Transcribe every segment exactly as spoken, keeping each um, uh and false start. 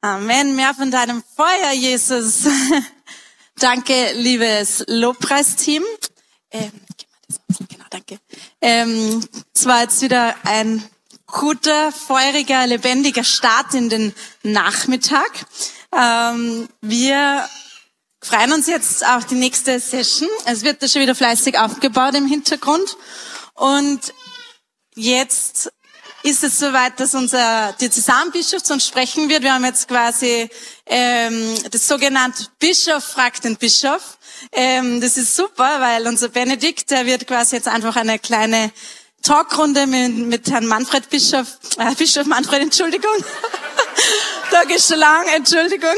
Amen. Mehr von deinem Feuer, Jesus. Danke, liebes Lobpreisteam. Ähm, genau, danke. Ähm, es war jetzt wieder ein guter, feuriger, lebendiger Start in den Nachmittag. Ähm, wir freuen uns jetzt auf die nächste Session. Es wird da schon wieder fleißig aufgebaut im Hintergrund. Und jetzt ist es soweit, dass unser Diözesanbischof zu uns sprechen wird. Wir haben jetzt quasi ähm, das sogenannte Bischof fragt den Bischof. Ähm, das ist super, weil unser Benedikt, der wird quasi jetzt einfach eine kleine Talkrunde mit, mit Herrn Manfred Bischof, äh, Bischof Manfred, Entschuldigung. Tag ist schon lang, Entschuldigung.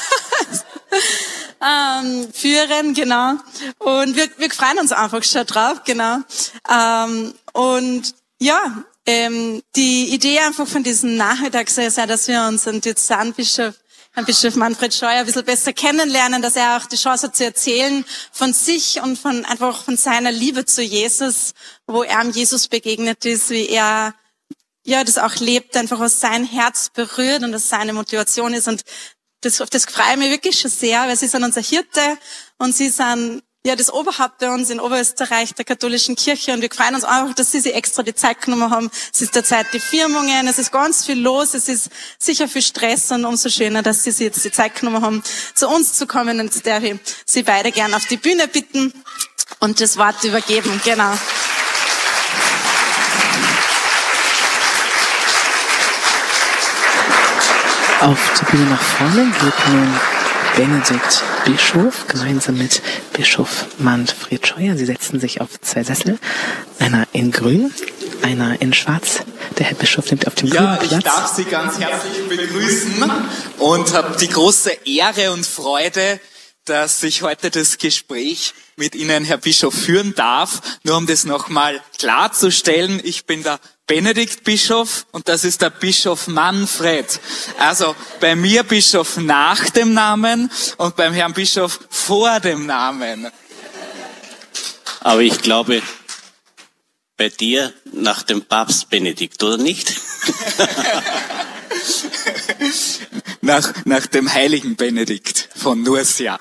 ähm, führen, genau. Und wir, wir freuen uns einfach schon drauf, genau. Ähm, und ja, ähm, die Idee einfach von diesem Nachmittag soll sein, dass wir unseren Diözesanbischof, Herrn Bischof Manfred Scheuer, ein bisschen besser kennenlernen, dass er auch die Chance hat zu erzählen von sich und von einfach von seiner Liebe zu Jesus, wo er am Jesus begegnet ist, wie er ja das auch lebt, einfach was sein Herz berührt und was seine Motivation ist. Und das, auf das freue ich mich wirklich schon sehr, weil sie sind unser Hirte und sie sind ja das Oberhaupt bei uns in Oberösterreich der katholischen Kirche, und wir freuen uns einfach, dass sie sich extra die Zeit genommen haben. Es ist derzeit die Firmungen, es ist ganz viel los, es ist sicher viel Stress, und umso schöner, dass sie sich jetzt die Zeit genommen haben, zu uns zu kommen, und jetzt darf ich Sie beide gern auf die Bühne bitten und das Wort übergeben. Genau. Auf die Bühne nach vorne geht nun Benedikt Bischof gemeinsam mit Bischof Manfred Scheuer. Sie setzen sich auf zwei Sessel, einer in grün, einer in schwarz. Der Herr Bischof nimmt auf dem grünen Platz. Ja, ich darf Sie ganz herzlich begrüßen und habe die große Ehre und Freude, dass ich heute das Gespräch mit Ihnen, Herr Bischof, führen darf. Nur um das nochmal klarzustellen, ich bin der Benedikt Bischof und das ist der Bischof Manfred. Also bei mir Bischof nach dem Namen und beim Herrn Bischof vor dem Namen. Aber ich glaube, bei dir nach dem Papst Benedikt, oder nicht? nach, nach dem heiligen Benedikt von Nursia.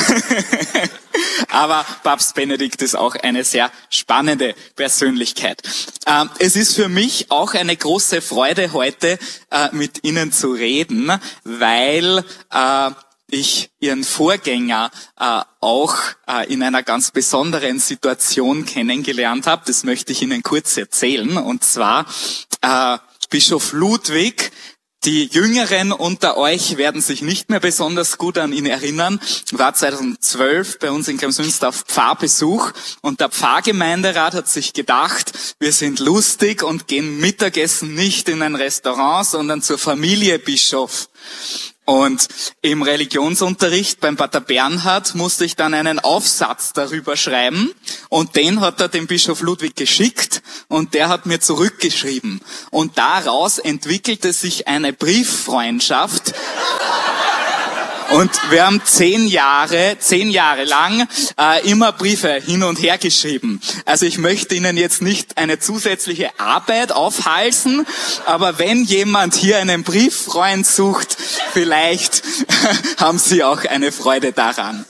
Aber Papst Benedikt ist auch eine sehr spannende Persönlichkeit. Ähm, es ist für mich auch eine große Freude, heute äh, mit Ihnen zu reden, weil äh, ich Ihren Vorgänger äh, auch äh, in einer ganz besonderen Situation kennengelernt habe. Das möchte ich Ihnen kurz erzählen. Und zwar äh, Bischof Ludwig. Die Jüngeren unter euch werden sich nicht mehr besonders gut an ihn erinnern. War zweitausendzwölf bei uns in Kremsmünster auf Pfarrbesuch und der Pfarrgemeinderat hat sich gedacht, wir sind lustig und gehen Mittagessen nicht in ein Restaurant, sondern zur Familie Bischof. Und im Religionsunterricht beim Pater Bernhard musste ich dann einen Aufsatz darüber schreiben und den hat er dem Bischof Ludwig geschickt und der hat mir zurückgeschrieben. Und daraus entwickelte sich eine Brieffreundschaft. Und wir haben zehn Jahre, zehn Jahre lang äh, immer Briefe hin und her geschrieben. Also ich möchte Ihnen jetzt nicht eine zusätzliche Arbeit aufhalsen, aber wenn jemand hier einen Brieffreund sucht, vielleicht haben Sie auch eine Freude daran.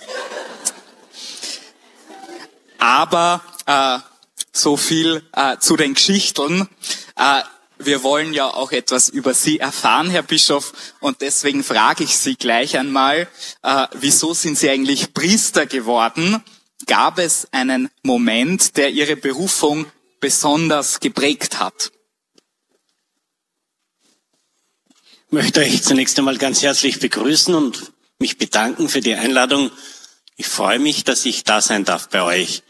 Aber äh, so viel äh, zu den Geschichten. Äh, Wir wollen ja auch etwas über Sie erfahren, Herr Bischof, und deswegen frage ich Sie gleich einmal, äh, wieso sind Sie eigentlich Priester geworden? Gab es einen Moment, der Ihre Berufung besonders geprägt hat? Ich möchte euch zunächst einmal ganz herzlich begrüßen und mich bedanken für die Einladung. Ich freue mich, dass ich da sein darf bei euch.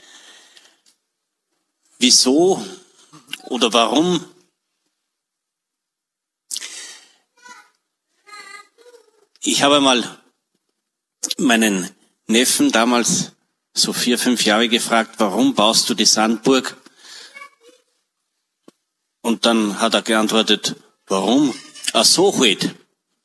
Wieso oder warum? Ich habe mal meinen Neffen damals so vier, fünf Jahre gefragt, warum baust du die Sandburg? Und dann hat er geantwortet, warum? Ach so, halt.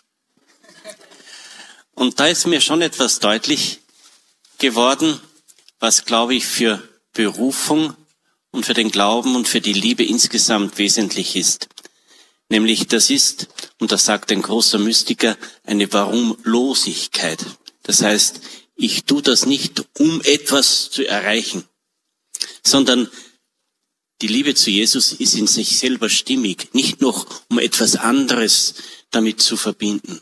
Und da ist mir schon etwas deutlich geworden, was, glaube ich, für Berufung und für den Glauben und für die Liebe insgesamt wesentlich ist. Nämlich das ist, und das sagt ein großer Mystiker, eine Warumlosigkeit. Das heißt, ich tue das nicht, um etwas zu erreichen, sondern die Liebe zu Jesus ist in sich selber stimmig, nicht noch um etwas anderes damit zu verbinden.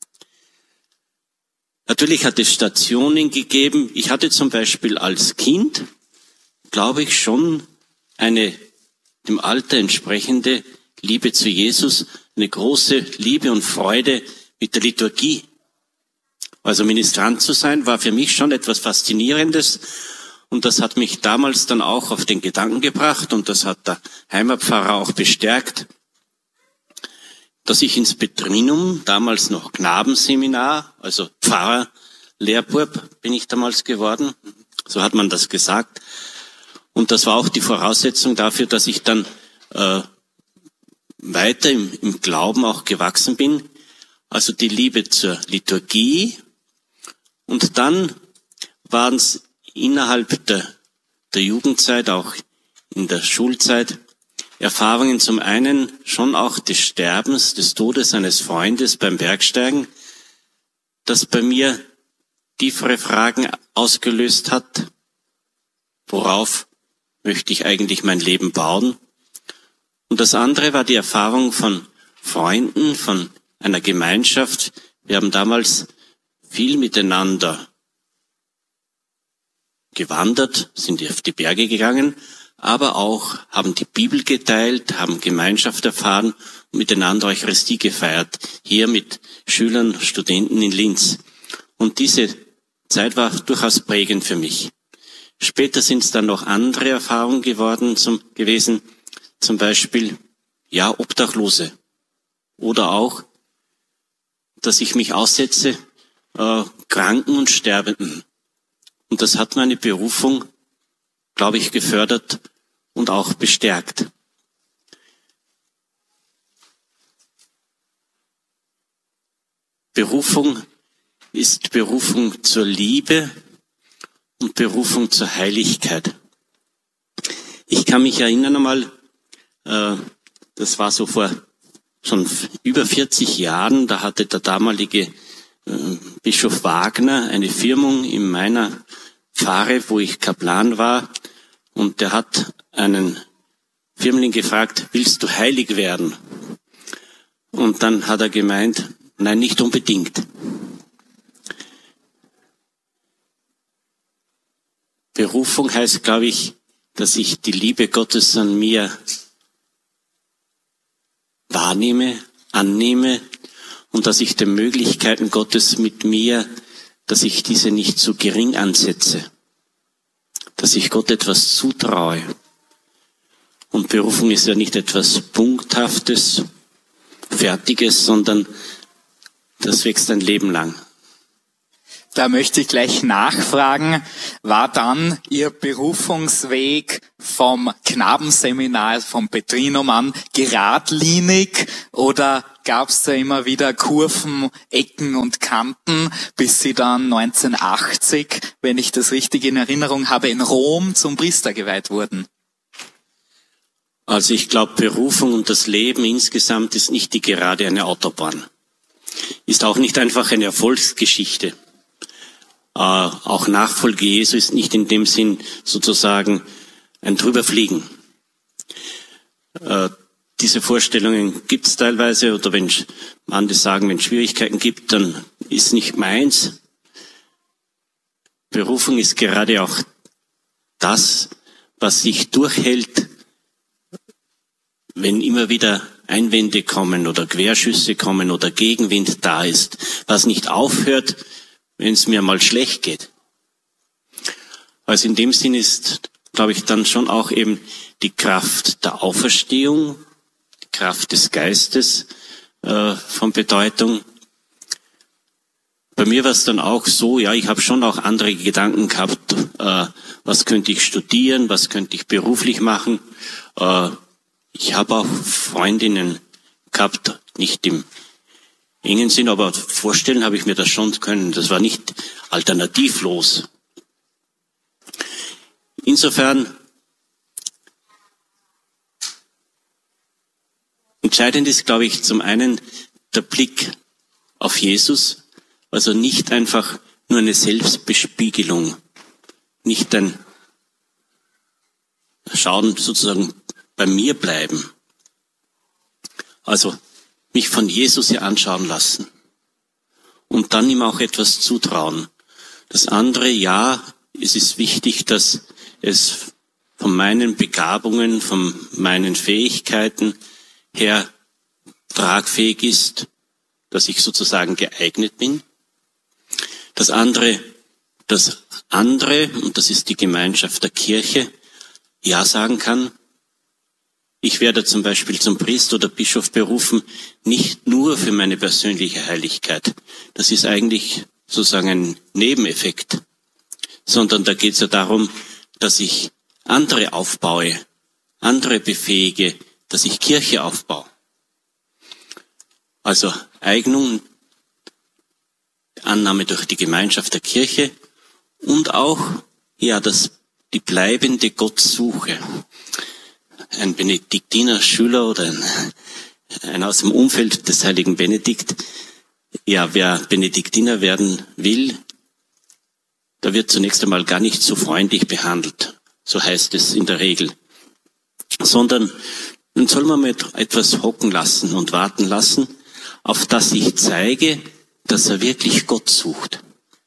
Natürlich hat es Stationen gegeben. Ich hatte zum Beispiel als Kind, glaube ich, schon eine dem Alter entsprechende Liebe zu Jesus, eine große Liebe und Freude mit der Liturgie. Also Ministrant zu sein, war für mich schon etwas Faszinierendes. Und das hat mich damals dann auch auf den Gedanken gebracht und das hat der Heimatpfarrer auch bestärkt, dass ich ins Petrinum, damals noch Knabenseminar, also Pfarrerlehrbub bin ich damals geworden, so hat man das gesagt. Und das war auch die Voraussetzung dafür, dass ich dann äh, weiter im, im Glauben auch gewachsen bin. Also die Liebe zur Liturgie. Und dann waren es innerhalb der, der Jugendzeit, auch in der Schulzeit, Erfahrungen zum einen schon auch des Sterbens, des Todes eines Freundes beim Bergsteigen, das bei mir tiefere Fragen ausgelöst hat. Worauf möchte ich eigentlich mein Leben bauen? Und das andere war die Erfahrung von Freunden, von einer Gemeinschaft. Wir haben damals viel miteinander gewandert, sind auf die Berge gegangen, aber auch haben die Bibel geteilt, haben Gemeinschaft erfahren und miteinander Eucharistie gefeiert, hier mit Schülern, Studenten in Linz. Und diese Zeit war durchaus prägend für mich. Später sind es dann noch andere Erfahrungen geworden, zum, gewesen, zum Beispiel, ja, Obdachlose. Oder auch, dass ich mich aussetze, äh, Kranken und Sterbenden. Und das hat meine Berufung, glaube ich, gefördert und auch bestärkt. Berufung ist Berufung zur Liebe und Berufung zur Heiligkeit. Ich kann mich erinnern einmal, äh, das war so vor schon über vierzig Jahren, da hatte der damalige äh, Bischof Wagner eine Firmung in meiner Pfarre, wo ich Kaplan war, und der hat einen Firmling gefragt, willst du heilig werden? Und dann hat er gemeint, nein, nicht unbedingt. Berufung heißt, glaube ich, dass ich die Liebe Gottes an mir wahrnehme, annehme und dass ich die Möglichkeiten Gottes mit mir, dass ich diese nicht zu gering ansetze, dass ich Gott etwas zutraue. Und Berufung ist ja nicht etwas Punkthaftes, Fertiges, sondern das wächst ein Leben lang. Da möchte ich gleich nachfragen, war dann Ihr Berufungsweg vom Knabenseminar, vom Petrinum an geradlinig oder gab es da immer wieder Kurven, Ecken und Kanten, bis Sie dann neunzehnhundertachtzig, wenn ich das richtig in Erinnerung habe, in Rom zum Priester geweiht wurden? Also ich glaube, Berufung und das Leben insgesamt ist nicht die gerade eine Autobahn. Ist auch nicht einfach eine Erfolgsgeschichte. Äh, auch Nachfolge Jesu ist nicht in dem Sinn sozusagen ein Drüberfliegen. Äh, diese Vorstellungen gibt es teilweise, oder wenn man das sagen, wenn es Schwierigkeiten gibt, dann ist nicht meins. Berufung ist gerade auch das, was sich durchhält, wenn immer wieder Einwände kommen oder Querschüsse kommen oder Gegenwind da ist, was nicht aufhört, wenn es mir mal schlecht geht. Also in dem Sinn ist, glaube ich, dann schon auch eben die Kraft der Auferstehung, die Kraft des Geistes äh, von Bedeutung. Bei mir war es dann auch so, ja, ich habe schon auch andere Gedanken gehabt, äh, was könnte ich studieren, was könnte ich beruflich machen. Äh, ich habe auch Freundinnen gehabt, nicht im engen Sinn, aber vorstellen habe ich mir das schon können. Das war nicht alternativlos. Insofern Entscheidend ist, glaube ich, zum einen der Blick auf Jesus, also nicht einfach nur eine Selbstbespiegelung, nicht ein Schauen sozusagen bei mir bleiben. Also mich von Jesus hier anschauen lassen und dann ihm auch etwas zutrauen. Das andere, ja, es ist wichtig, dass es von meinen Begabungen, von meinen Fähigkeiten her tragfähig ist, dass ich sozusagen geeignet bin. Das andere, das andere, und das ist die Gemeinschaft der Kirche, ja sagen kann. Ich werde zum Beispiel zum Priester oder Bischof berufen, nicht nur für meine persönliche Heiligkeit. Das ist eigentlich sozusagen ein Nebeneffekt, sondern da geht es ja darum, dass ich andere aufbaue, andere befähige, dass ich Kirche aufbaue. Also Eignung, Annahme durch die Gemeinschaft der Kirche und auch ja das die bleibende Gottsuche. Ein Benediktiner Schüler oder ein, ein aus dem Umfeld des heiligen Benedikt, ja, wer Benediktiner werden will, da wird zunächst einmal gar nicht so freundlich behandelt, so heißt es in der Regel, sondern dann soll man mit etwas hocken lassen und warten lassen, auf das ich zeige, dass er wirklich Gott sucht.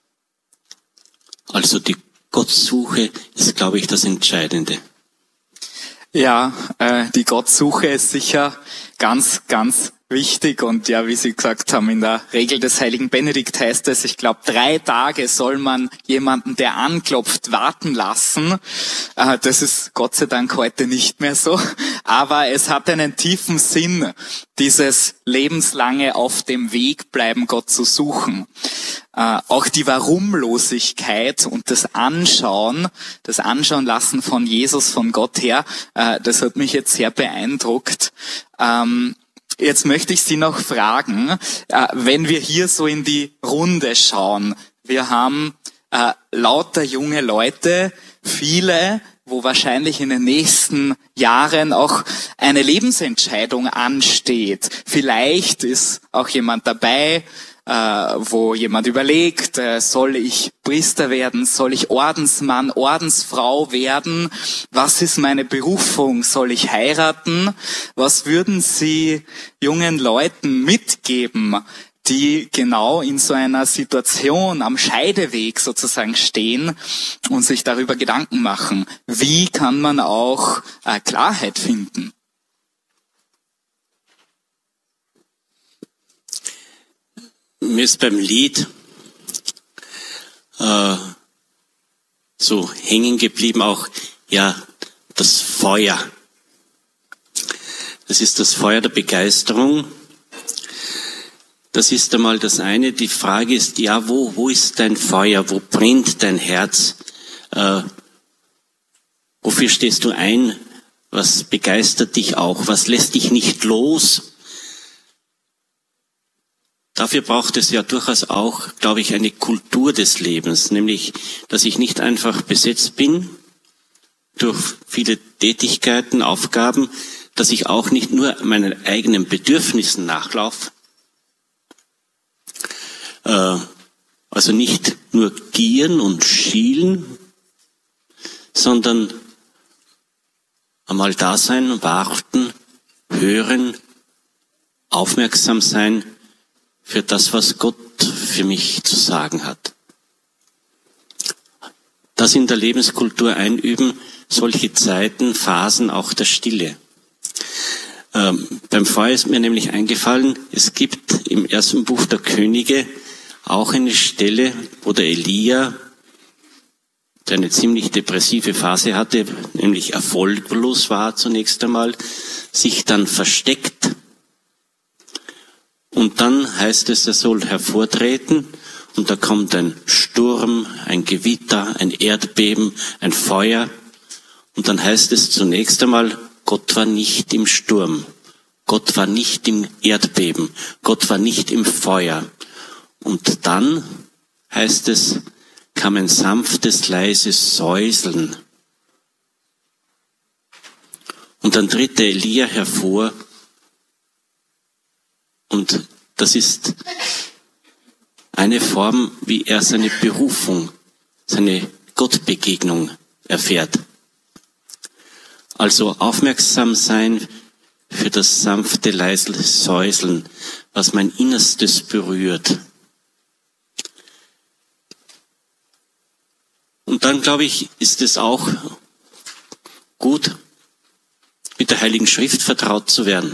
Also die Gottsuche ist, glaube ich, das Entscheidende. Ja, äh, die Gottsuche ist sicher ganz, ganz wichtig und ja, wie Sie gesagt haben, in der Regel des heiligen Benedikt heißt es, ich glaube, drei Tage soll man jemanden, der anklopft, warten lassen. Äh, das ist Gott sei Dank heute nicht mehr so, aber es hat einen tiefen Sinn, dieses lebenslange auf dem Weg bleiben, Gott zu suchen. Äh, auch die Warumlosigkeit und das Anschauen, das Anschauen lassen von Jesus, von Gott her, äh, das hat mich jetzt sehr beeindruckt. Ähm, Jetzt möchte ich Sie noch fragen, äh, wenn wir hier so in die Runde schauen. Wir haben äh, lauter junge Leute, viele, wo wahrscheinlich in den nächsten Jahren auch eine Lebensentscheidung ansteht. Vielleicht ist auch jemand dabei, äh, wo jemand überlegt, äh, soll ich Priester werden, soll ich Ordensmann, Ordensfrau werden? Was ist meine Berufung? Soll ich heiraten? Was würden Sie jungen Leuten mitgeben, die genau in so einer Situation am Scheideweg sozusagen stehen und sich darüber Gedanken machen? Wie kann man auch äh, Klarheit finden? Mir ist beim Lied äh, so hängen geblieben auch, ja, das Feuer. Das ist das Feuer der Begeisterung. Das ist einmal das eine. Die Frage ist, ja, wo, wo ist dein Feuer? Wo brennt dein Herz? Äh, wofür stehst du ein? Was begeistert dich auch? Was lässt dich nicht los? Dafür braucht es ja durchaus auch, glaube ich, eine Kultur des Lebens, nämlich, dass ich nicht einfach besetzt bin durch viele Tätigkeiten, Aufgaben, dass ich auch nicht nur meinen eigenen Bedürfnissen nachlaufe, äh, also nicht nur gieren und schielen, sondern einmal da sein, warten, hören, aufmerksam sein für das, was Gott für mich zu sagen hat. Das in der Lebenskultur einüben, solche Zeiten, Phasen auch der Stille. Ähm, beim Feuer ist mir nämlich eingefallen, es gibt im ersten Buch der Könige auch eine Stelle, wo der Elia, der eine ziemlich depressive Phase hatte, nämlich erfolglos war zunächst einmal, sich dann versteckt. Und dann heißt es, er soll hervortreten und da kommt ein Sturm, ein Gewitter, ein Erdbeben, ein Feuer. Und dann heißt es zunächst einmal, Gott war nicht im Sturm, Gott war nicht im Erdbeben, Gott war nicht im Feuer. Und dann heißt es, kam ein sanftes, leises Säuseln. Und dann tritt der Elia hervor Und das ist eine Form, wie er seine Berufung, seine Gottbegegnung erfährt. Also aufmerksam sein für das sanfte, leise Säuseln, was mein Innerstes berührt. Und dann, glaube ich, ist es auch gut, mit der Heiligen Schrift vertraut zu werden.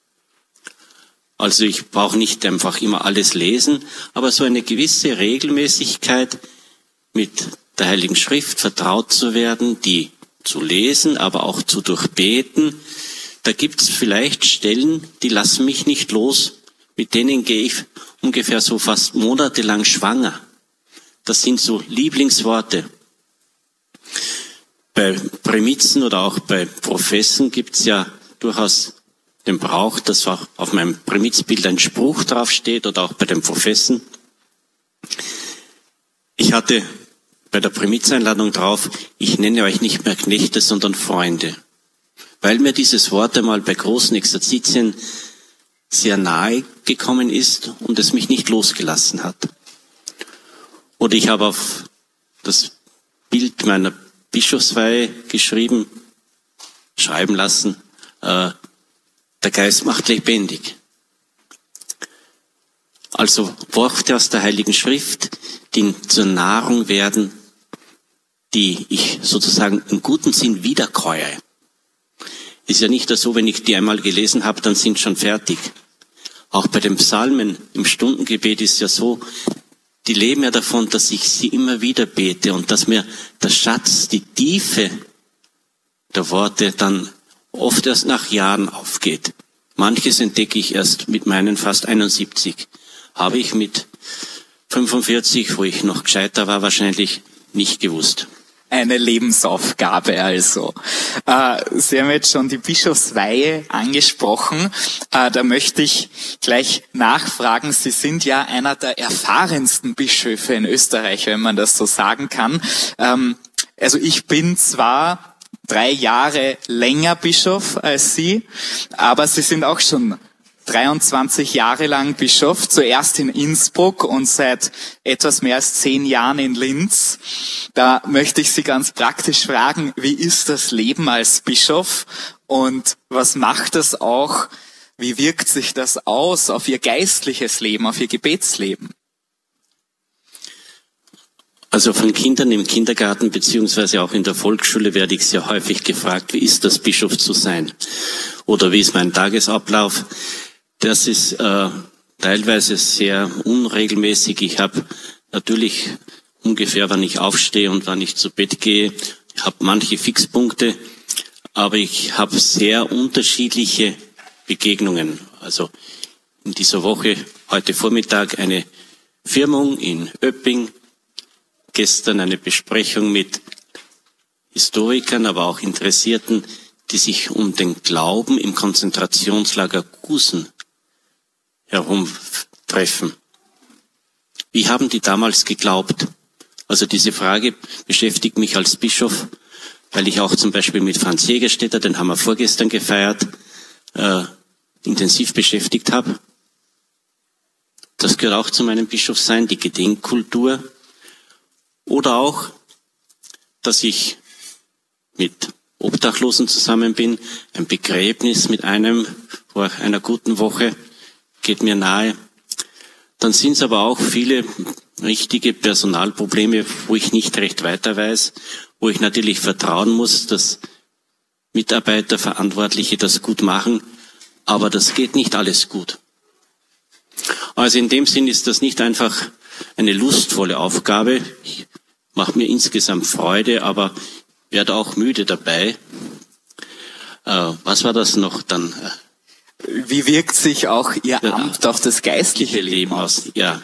Also ich brauche nicht einfach immer alles lesen, aber so eine gewisse Regelmäßigkeit, mit der Heiligen Schrift vertraut zu werden, die zu lesen, aber auch zu durchbeten. Da gibt es vielleicht Stellen, die lassen mich nicht los. Mit denen gehe ich ungefähr so fast monatelang schwanger. Das sind so Lieblingsworte. Bei Prämizen oder auch bei Professen gibt es ja durchaus den Brauch, dass auch auf meinem Prämizbild ein Spruch draufsteht oder auch bei den Professen. Ich hatte bei der Prämizeinladung drauf, ich nenne euch nicht mehr Knechte, sondern Freunde. Weil mir dieses Wort einmal bei großen Exerzitien sehr nahe gekommen ist und es mich nicht losgelassen hat. Oder ich habe auf das Bild meiner Bischofsweihe geschrieben, schreiben lassen, äh, der Geist macht lebendig. Also Worte aus der Heiligen Schrift, die zur Nahrung werden, die ich sozusagen im guten Sinn wiederkäue. Ist ja nicht so, wenn ich die einmal gelesen habe, dann sind schon fertig. Auch bei den Psalmen im Stundengebet ist ja so, die leben ja davon, dass ich sie immer wieder bete und dass mir der Schatz, die Tiefe der Worte dann oft erst nach Jahren aufgeht. Manches entdecke ich erst mit meinen fast einundsiebzig. Habe ich mit fünfundvierzig, wo ich noch gescheiter war, wahrscheinlich nicht gewusst. Eine Lebensaufgabe also. Äh, Sie haben jetzt schon die Bischofsweihe angesprochen. Äh, da möchte ich gleich nachfragen. Sie sind ja einer der erfahrensten Bischöfe in Österreich, wenn man das so sagen kann. Ähm, also ich bin zwar drei Jahre länger Bischof als Sie, aber Sie sind auch schon dreiundzwanzig Jahre lang Bischof, zuerst in Innsbruck und seit etwas mehr als zehn Jahren in Linz. Da möchte ich Sie ganz praktisch fragen, wie ist das Leben als Bischof und was macht das auch, wie wirkt sich das aus auf Ihr geistliches Leben, auf Ihr Gebetsleben? Also von Kindern im Kindergarten beziehungsweise auch in der Volksschule werde ich sehr häufig gefragt, wie ist das, Bischof zu sein? Oder wie ist mein Tagesablauf? Das ist äh, teilweise sehr unregelmäßig. Ich habe natürlich ungefähr, wann ich aufstehe und wann ich zu Bett gehe, ich habe manche Fixpunkte, aber ich habe sehr unterschiedliche Begegnungen. Also in dieser Woche, heute Vormittag, eine Firmung in Öpping, gestern eine Besprechung mit Historikern, aber auch Interessierten, die sich um den Glauben im Konzentrationslager Gusen herumtreffen. Wie haben die damals geglaubt? Also diese Frage beschäftigt mich als Bischof, weil ich auch zum Beispiel mit Franz Jägerstätter, den haben wir vorgestern gefeiert, äh, intensiv beschäftigt habe. Das gehört auch zu meinem Bischofsein, die Gedenkkultur. Oder auch, dass ich mit Obdachlosen zusammen bin, ein Begräbnis mit einem vor einer guten Woche geht mir nahe. Dann sind es aber auch viele richtige Personalprobleme, wo ich nicht recht weiter weiß, wo ich natürlich vertrauen muss, dass Mitarbeiter, Verantwortliche das gut machen, aber das geht nicht alles gut. Also in dem Sinn ist das nicht einfach eine lustvolle Aufgabe. Ich mache mir insgesamt Freude, aber werde auch müde dabei. Äh, was war das noch dann? Wie wirkt sich auch Ihr ja, Amt auf das geistliche Leben aus? Ja.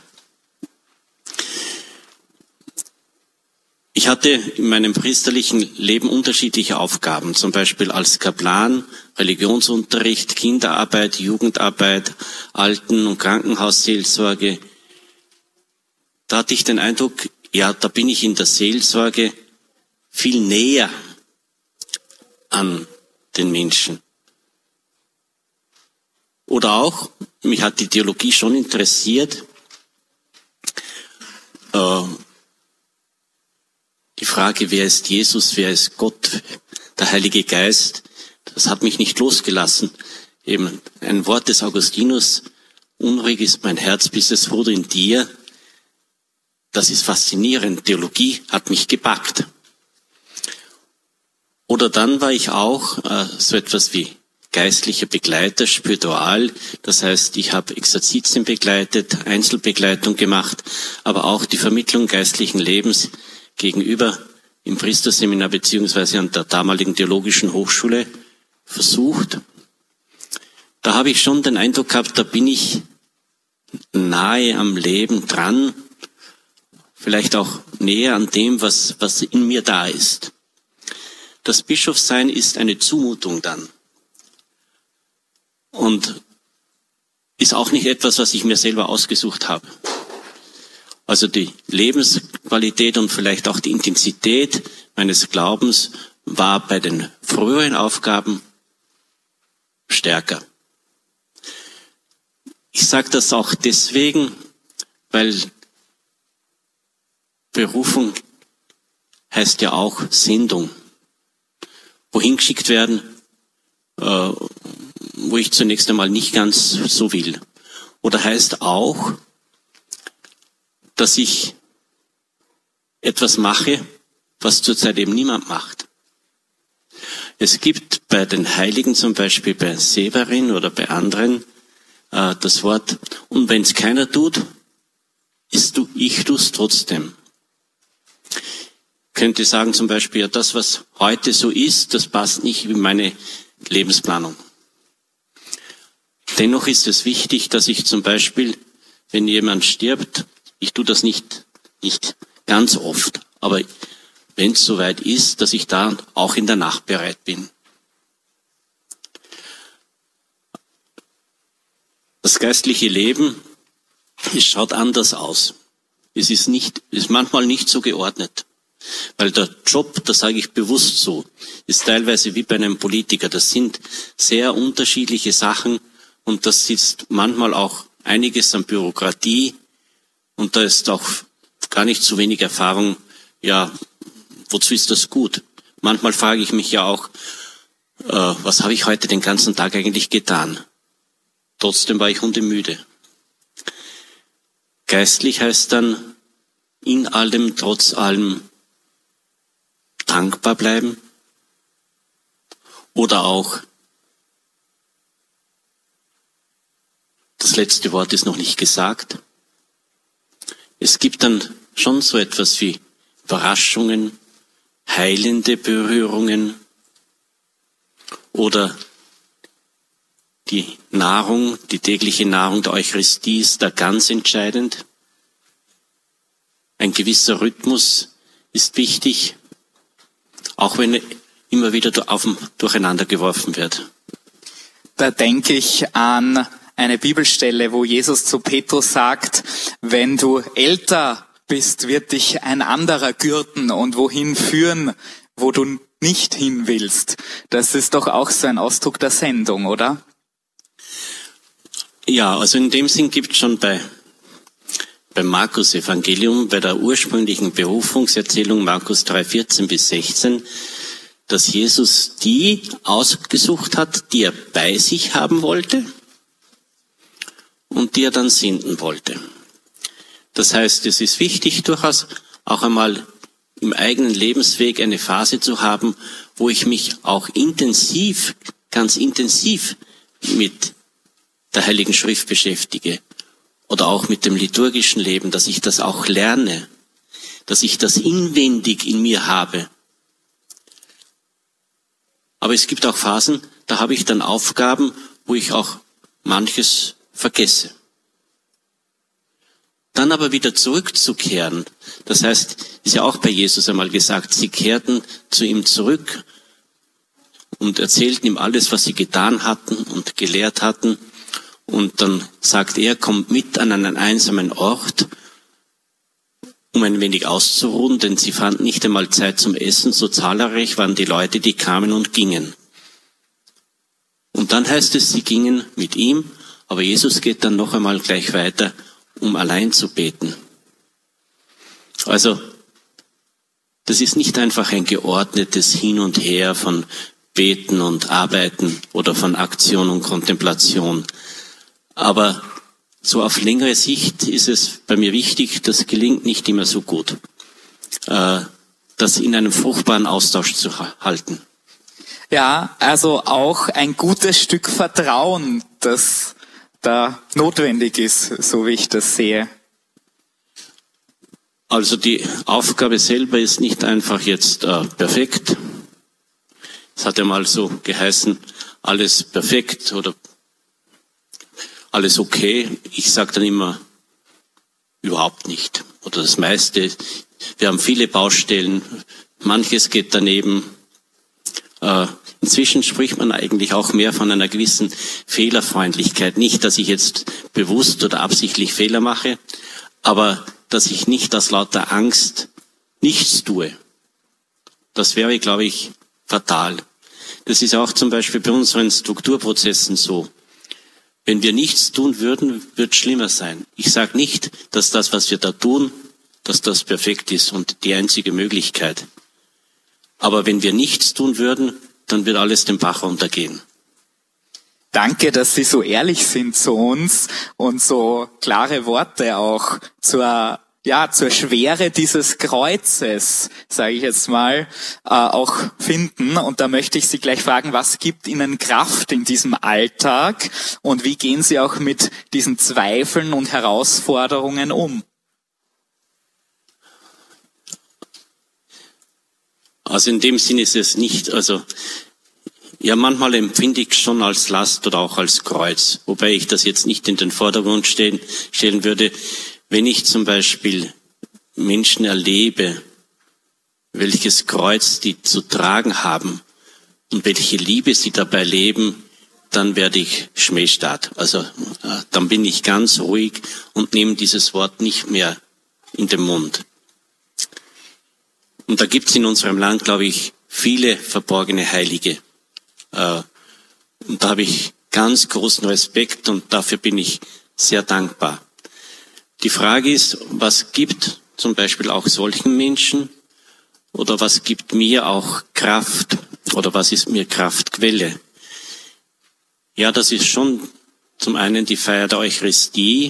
Ich hatte in meinem priesterlichen Leben unterschiedliche Aufgaben, zum Beispiel als Kaplan, Religionsunterricht, Kinderarbeit, Jugendarbeit, Alten- und Krankenhausseelsorge. Da hatte ich den Eindruck, ja, da bin ich in der Seelsorge viel näher an den Menschen. Oder auch, mich hat die Theologie schon interessiert, äh, die Frage, wer ist Jesus, wer ist Gott, der Heilige Geist, das hat mich nicht losgelassen. Eben ein Wort des Augustinus, unruhig ist mein Herz, bis es ruht in dir. Das ist faszinierend. Theologie hat mich gepackt. Oder dann war ich auch äh, so etwas wie geistlicher Begleiter, spiritual. Das heißt, ich habe Exerzitien begleitet, Einzelbegleitung gemacht, aber auch die Vermittlung geistlichen Lebens gegenüber im Priesterseminar beziehungsweise an der damaligen Theologischen Hochschule versucht. Da habe ich schon den Eindruck gehabt, da bin ich nahe am Leben dran, vielleicht auch näher an dem, was, was in mir da ist. Das Bischofsein ist eine Zumutung dann. Und ist auch nicht etwas, was ich mir selber ausgesucht habe. Also die Lebensqualität und vielleicht auch die Intensität meines Glaubens war bei den früheren Aufgaben stärker. Ich sage das auch deswegen, weil Berufung heißt ja auch Sendung. Wohin geschickt werden, äh, wo ich zunächst einmal nicht ganz so will. Oder heißt auch, dass ich etwas mache, was zurzeit eben niemand macht. Es gibt bei den Heiligen, zum Beispiel bei Severin oder bei anderen, äh, das Wort, und wenn es keiner tut, ist du, ich tu's trotzdem. Ich könnte sagen zum Beispiel, ja, das, was heute so ist, das passt nicht in meine Lebensplanung. Dennoch ist es wichtig, dass ich zum Beispiel, wenn jemand stirbt, ich tue das nicht, nicht ganz oft, aber wenn es soweit ist, dass ich da auch in der Nacht bereit bin. Das geistliche Leben, es schaut anders aus. Es ist nicht, ist manchmal nicht so geordnet. Weil der Job, das sage ich bewusst so, ist teilweise wie bei einem Politiker. Das sind sehr unterschiedliche Sachen und das ist manchmal auch einiges an Bürokratie und da ist auch gar nicht zu wenig Erfahrung. Ja, wozu ist das gut? Manchmal frage ich mich ja auch, äh, was habe ich heute den ganzen Tag eigentlich getan? Trotzdem war ich hundemüde. Geistlich heißt dann, in allem, trotz allem, dankbar bleiben oder auch das letzte Wort ist noch nicht gesagt. Es gibt dann schon so etwas wie Überraschungen, heilende Berührungen oder die Nahrung, die tägliche Nahrung der Eucharistie ist da ganz entscheidend. Ein gewisser Rhythmus ist wichtig, auch wenn er immer wieder auf durcheinander geworfen wird. Da denke ich an eine Bibelstelle, wo Jesus zu Petrus sagt, wenn du älter bist, wird dich ein anderer gürten und wohin führen, wo du nicht hin willst. Das ist doch auch so ein Ausdruck der Sendung, oder? Ja, also in dem Sinn gibt es schon bei beim Markus Evangelium, bei der ursprünglichen Berufungserzählung Markus drei, vierzehn bis sechzehn, dass Jesus die ausgesucht hat, die er bei sich haben wollte und die er dann senden wollte. Das heißt, es ist wichtig, durchaus auch einmal im eigenen Lebensweg eine Phase zu haben, wo ich mich auch intensiv, ganz intensiv mit der Heiligen Schrift beschäftige. Oder auch mit dem liturgischen Leben, dass ich das auch lerne, dass ich das inwendig in mir habe. Aber es gibt auch Phasen, da habe ich dann Aufgaben, wo ich auch manches vergesse. Dann aber wieder zurückzukehren, das heißt, ist ja auch bei Jesus einmal gesagt, sie kehrten zu ihm zurück und erzählten ihm alles, was sie getan hatten und gelehrt hatten. Und dann sagt er, kommt mit an einen einsamen Ort, um ein wenig auszuruhen, denn sie fanden nicht einmal Zeit zum Essen, so zahlreich waren die Leute, die kamen und gingen. Und dann heißt es, sie gingen mit ihm, aber Jesus geht dann noch einmal gleich weiter, um allein zu beten. Also, das ist nicht einfach ein geordnetes Hin und Her von Beten und Arbeiten oder von Aktion und Kontemplation. Aber so auf längere Sicht ist es bei mir wichtig, das gelingt nicht immer so gut, äh, das in einem fruchtbaren Austausch zu halten. Ja, also auch ein gutes Stück Vertrauen, das da notwendig ist, so wie ich das sehe. Also die Aufgabe selber ist nicht einfach jetzt äh, perfekt. Es hat ja mal so geheißen, alles perfekt oder alles okay. Ich sage dann immer, überhaupt nicht. Oder das meiste. Wir haben viele Baustellen, manches geht daneben. Äh, inzwischen spricht man eigentlich auch mehr von einer gewissen Fehlerfreundlichkeit. Nicht, dass ich jetzt bewusst oder absichtlich Fehler mache, aber dass ich nicht aus lauter Angst nichts tue. Das wäre, glaube ich, fatal. Das ist auch zum Beispiel bei unseren Strukturprozessen so. Wenn wir nichts tun würden, wird es schlimmer sein. Ich sage nicht, dass das, was wir da tun, dass das perfekt ist und die einzige Möglichkeit. Aber wenn wir nichts tun würden, dann wird alles den Bach runtergehen. Danke, dass Sie so ehrlich sind zu uns und so klare Worte auch zur, ja, zur Schwere dieses Kreuzes, sage ich jetzt mal, äh, auch finden. Und da möchte ich Sie gleich fragen, was gibt Ihnen Kraft in diesem Alltag und wie gehen Sie auch mit diesen Zweifeln und Herausforderungen um? Also in dem Sinne ist es nicht, also ja, manchmal empfinde ich es schon als Last oder auch als Kreuz, wobei ich das jetzt nicht in den Vordergrund stellen, stellen würde. Wenn ich zum Beispiel Menschen erlebe, welches Kreuz die zu tragen haben und welche Liebe sie dabei leben, dann werde ich schmähstark. Also äh, dann bin ich ganz ruhig und nehme dieses Wort nicht mehr in den Mund. Und da gibt es in unserem Land, glaube ich, viele verborgene Heilige. Äh, und da habe ich ganz großen Respekt und dafür bin ich sehr dankbar. Die Frage ist, was gibt zum Beispiel auch solchen Menschen oder was gibt mir auch Kraft oder was ist mir Kraftquelle? Ja, das ist schon zum einen die Feier der Eucharistie.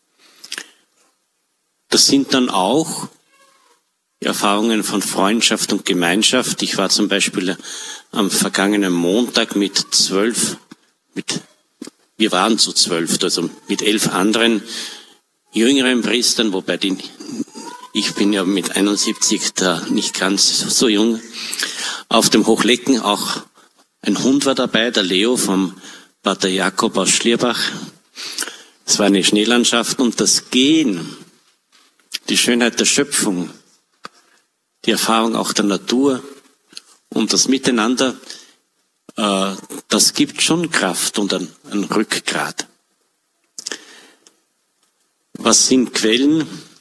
Das sind dann auch Erfahrungen von Freundschaft und Gemeinschaft. Ich war zum Beispiel am vergangenen Montag mit zwölf, mit, wir waren zu zwölf, also mit elf anderen jüngeren Priestern, wobei die, ich bin ja mit einundsiebzig da nicht ganz so jung, auf dem Hochlecken. Auch ein Hund war dabei, der Leo vom Pater Jakob aus Schlierbach. Es war eine Schneelandschaft und das Gehen, die Schönheit der Schöpfung, die Erfahrung auch der Natur und das Miteinander, äh, das gibt schon Kraft und ein, ein Rückgrat. Was sind Quellen?